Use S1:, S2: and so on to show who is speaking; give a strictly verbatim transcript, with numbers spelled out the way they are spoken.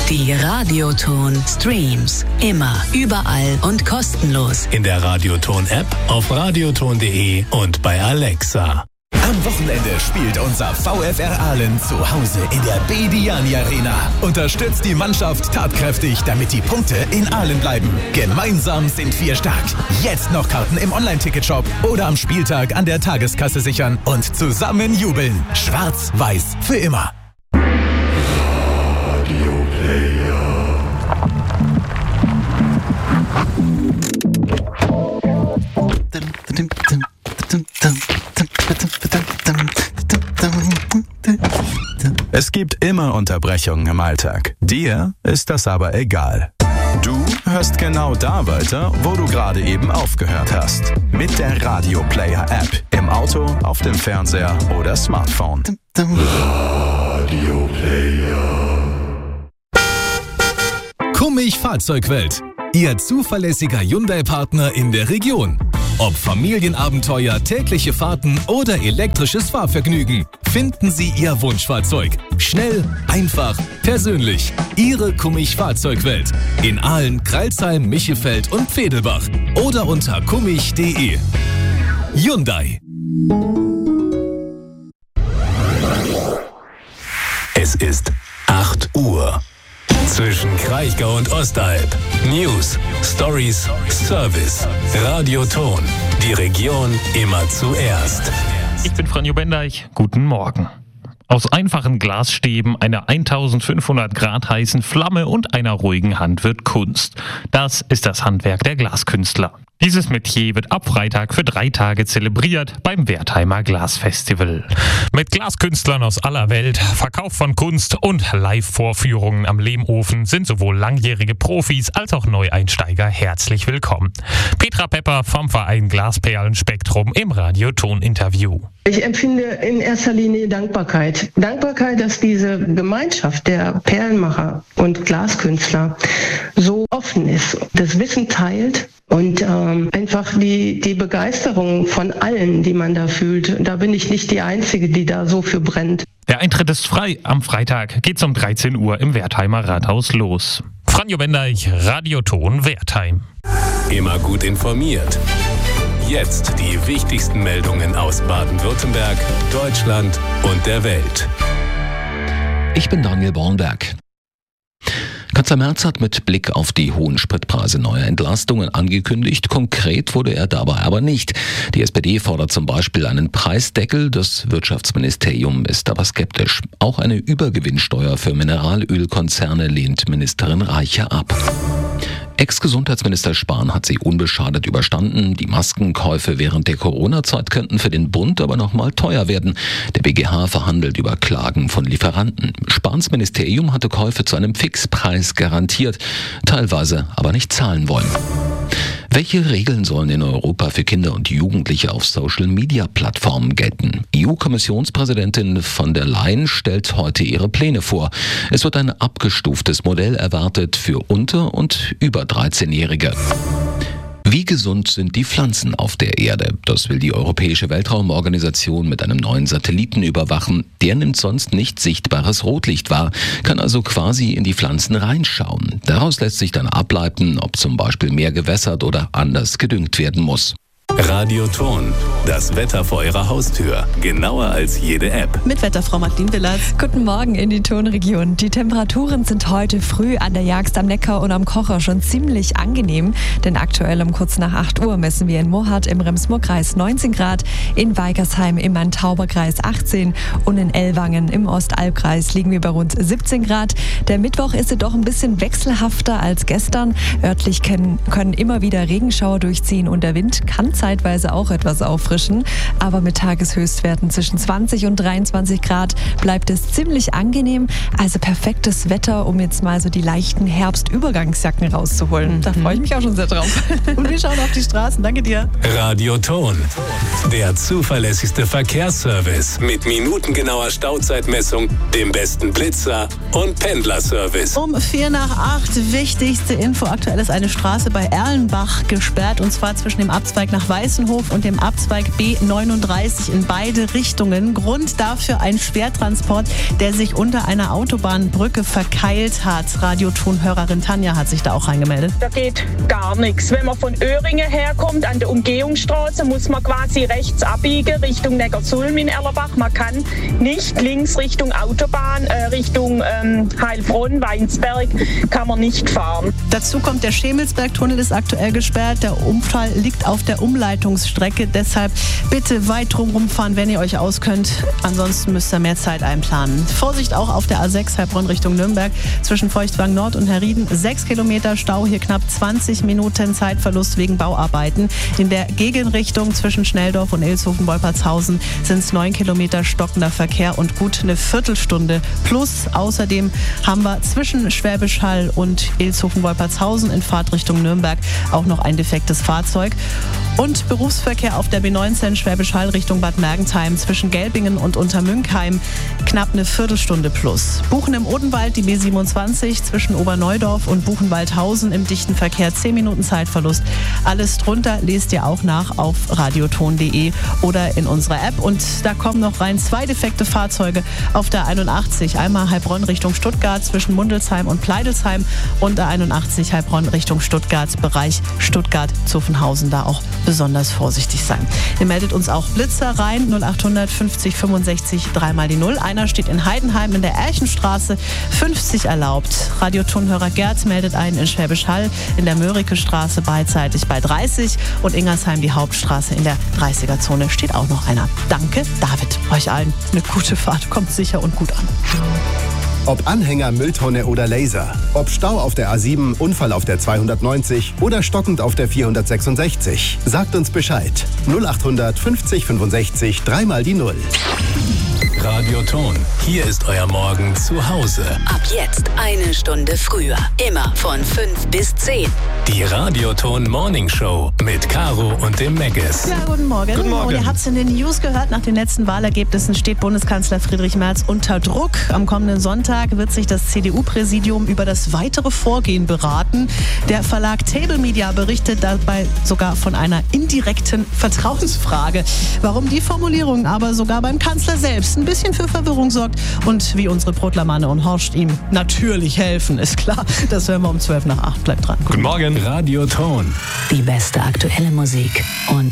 S1: Die Radioton Streams. Immer, überall und kostenlos.
S2: In der Radioton-App, auf radioton punkt de und bei Alexa.
S3: Am Wochenende spielt unser VfR Aalen zu Hause in der Bediani Arena. Unterstützt die Mannschaft tatkräftig, damit die Punkte in Aalen bleiben. Gemeinsam sind wir stark. Jetzt noch Karten im Online-Ticketshop oder am Spieltag an der Tageskasse sichern und zusammen jubeln. Schwarz-Weiß für immer.
S4: Radio Player.
S3: Es gibt immer Unterbrechungen im Alltag. Dir ist das aber egal. Du hörst genau da weiter, wo du gerade eben aufgehört hast. Mit der Radio Player App. Im Auto, auf dem Fernseher oder Smartphone.
S4: Radio Player.
S5: Kummig Fahrzeugwelt. Ihr zuverlässiger Hyundai-Partner in der Region. Ob Familienabenteuer, tägliche Fahrten oder elektrisches Fahrvergnügen, finden Sie Ihr Wunschfahrzeug. Schnell, einfach, persönlich. Ihre Kummig Fahrzeugwelt. In Aalen, Crailsheim, Michefeld und Pfedelbach. Oder unter kummig punkt de. Hyundai.
S2: Es ist acht Uhr. Zwischen Kraichgau und Ostalb. News, Stories, Service. Radioton. Die Region immer zuerst.
S6: Ich bin Franjo Bendeich. Guten Morgen. Aus einfachen Glasstäben, einer eintausendfünfhundert Grad heißen Flamme und einer ruhigen Hand wird Kunst. Das ist das Handwerk der Glaskünstler. Dieses Metier wird ab Freitag für drei Tage zelebriert beim Wertheimer Glasfestival. Mit Glaskünstlern aus aller Welt, Verkauf von Kunst und Live-Vorführungen am Lehmofen sind sowohl langjährige Profis als auch Neueinsteiger herzlich willkommen. Petra Pepper vom Verein Glasperlen-Spektrum im Radioton-Interview.
S7: Ich empfinde in erster Linie Dankbarkeit. Dankbarkeit, dass diese Gemeinschaft der Perlenmacher und Glaskünstler so offen ist, das Wissen teilt und ähm, einfach die, die Begeisterung von allen, die man da fühlt. Da bin ich nicht die Einzige, die da so für brennt.
S6: Der Eintritt ist frei. Am Freitag geht's um dreizehn Uhr im Wertheimer Rathaus los. Franjo Bendeich, Radioton Wertheim.
S2: Immer gut informiert. Jetzt die wichtigsten Meldungen aus Baden-Württemberg, Deutschland und der Welt.
S8: Ich bin Daniel Bornberg. Kanzler Merz hat mit Blick auf die hohen Spritpreise neue Entlastungen angekündigt. Konkret wurde er dabei aber nicht. Die S P D fordert zum Beispiel einen Preisdeckel. Das Wirtschaftsministerium ist aber skeptisch. Auch eine Übergewinnsteuer für Mineralölkonzerne lehnt Ministerin Reiche ab. Ex-Gesundheitsminister Spahn hat sie unbeschadet überstanden. Die Maskenkäufe während der Corona-Zeit könnten für den Bund aber noch mal teuer werden. Der B G H verhandelt über Klagen von Lieferanten. Spahns Ministerium hatte Käufe zu einem Fixpreis garantiert, teilweise aber nicht zahlen wollen. Welche Regeln sollen in Europa für Kinder und Jugendliche auf Social-Media-Plattformen gelten? E U-Kommissionspräsidentin von der Leyen stellt heute ihre Pläne vor. Es wird ein abgestuftes Modell erwartet für unter- und über dreizehnjährige. Wie gesund sind die Pflanzen auf der Erde? Das will die Europäische Weltraumorganisation mit einem neuen Satelliten überwachen. Der nimmt sonst nicht sichtbares Rotlicht wahr, kann also quasi in die Pflanzen reinschauen. Daraus lässt sich dann ableiten, ob zum Beispiel mehr gewässert oder anders gedüngt werden muss.
S2: Radioton, das Wetter vor Ihrer Haustür. Genauer als jede App.
S9: Mit Wetterfrau Martin Willers.
S10: Guten Morgen in die Tonregion. Die Temperaturen sind heute früh an der Jagst am Neckar und am Kocher schon ziemlich angenehm. Denn aktuell um kurz nach acht Uhr messen wir in Mohrhardt im Rems-Murr-Kreis neunzehn Grad, in Weigersheim im Main-Tauber-Kreis achtzehn und in Ellwangen im Ostalbkreis liegen wir bei rund siebzehn Grad. Der Mittwoch ist jedoch ein bisschen wechselhafter als gestern. Örtlich können, können immer wieder Regenschauer durchziehen und der Wind kann zeitweise auch etwas auffrischen, aber mit Tageshöchstwerten zwischen zwanzig und dreiundzwanzig Grad bleibt es ziemlich angenehm, also perfektes Wetter, um jetzt mal so die leichten Herbstübergangsjacken rauszuholen. Da freue ich mich auch schon sehr drauf.
S9: Und wir schauen auf die Straßen. Danke dir.
S2: Radioton, der zuverlässigste Verkehrsservice mit minutengenauer Stauzeitmessung, dem besten Blitzer und Pendlerservice.
S9: Um vier nach acht, wichtigste Info. Aktuell ist eine Straße bei Erlenbach gesperrt und zwar zwischen dem Abzweig nach Weißenhof und dem Abzweig B neununddreißig in beide Richtungen. Grund dafür ein Schwertransport, der sich unter einer Autobahnbrücke verkeilt hat. Radiotonhörerin Tanja hat sich da auch reingemeldet.
S11: Da geht gar nichts. Wenn man von Öhringen herkommt, an der Umgehungsstraße, muss man quasi rechts abbiegen Richtung Neckarsulm in Erlenbach. Man kann nicht links Richtung Autobahn, äh, Richtung ähm, Heilbronn, Weinsberg, kann man nicht fahren.
S9: Dazu kommt, der Schemelsbergtunnel ist aktuell gesperrt. Der Unfall liegt auf der Umleitungsstrecke. Deshalb bitte weit drumherum fahren, wenn ihr euch auskennt. Ansonsten müsst ihr mehr Zeit einplanen. Vorsicht auch auf der A sechs Heilbronn Richtung Nürnberg. Zwischen Feuchtwang Nord und Herrieden sechs Kilometer Stau. Hier knapp zwanzig Minuten Zeitverlust wegen Bauarbeiten. In der Gegenrichtung zwischen Schnelldorf und Ilshofen-Wolpertshausen sind es neun Kilometer stockender Verkehr und gut eine Viertelstunde plus. Außerdem haben wir zwischen Schwäbisch Hall und Ilshofen-Wolpertshausen in Fahrtrichtung Nürnberg auch noch ein defektes Fahrzeug. Und Berufsverkehr auf der B neunzehn Schwäbisch Hall Richtung Bad Mergentheim zwischen Gelbingen und Untermünkheim knapp eine Viertelstunde plus. Buchen im Odenwald die B siebenundzwanzig zwischen Oberneudorf und Buchenwaldhausen im dichten Verkehr zehn Minuten Zeitverlust. Alles drunter lest ihr auch nach auf radioton punkt de oder in unserer App. Und da kommen noch rein zwei defekte Fahrzeuge auf der einundachtzig. Einmal Heilbronn Richtung Stuttgart zwischen Mundelsheim und Pleidelsheim und der einundachtzig Heilbronn Richtung Stuttgart, Bereich Stuttgart-Zuffenhausen. Da auch besonders vorsichtig sein. Ihr meldet uns auch Blitzer rein, null achthundert fünfzig fünfundsechzig, dreimal die Null. Einer steht in Heidenheim in der Erchenstraße, fünfzig erlaubt. Radiotonhörer Gerd meldet einen in Schwäbisch Hall in der Mörike Straße beidseitig bei dreißig und Ingersheim die Hauptstraße in der dreißiger-Zone steht auch noch einer. Danke, David. Euch allen eine gute Fahrt, kommt sicher und gut an.
S12: Ob Anhänger, Mülltonne oder Laser. Ob Stau auf der A sieben, Unfall auf der zweihundertneunzig oder stockend auf der vierhundertsechsundsechzig. Sagt uns Bescheid. null achthundert fünfzig fünfundsechzig, dreimal die Null.
S2: Radioton. Hier ist euer Morgen zu Hause.
S1: Ab jetzt eine Stunde früher. Immer von fünf bis zehn.
S2: Die Radioton Morning Show mit Caro und dem Meggis.
S9: Ja, guten Morgen.
S2: Guten Morgen.
S9: Und ihr habt es in den News gehört, nach den letzten Wahlergebnissen steht Bundeskanzler Friedrich Merz unter Druck. Am kommenden Sonntag wird sich das C D U-Präsidium über das weitere Vorgehen beraten. Der Verlag Table Media berichtet dabei sogar von einer indirekten Vertrauensfrage. Warum die Formulierung aber sogar beim Kanzler selbst ein bisschen für Verwirrung sorgt und wie unsere Brotlermanne und Horst ihm natürlich helfen, ist klar. Das hören wir um zwölf nach acht. Bleibt dran.
S2: Guten Morgen. Radioton.
S1: Die beste aktuelle Musik und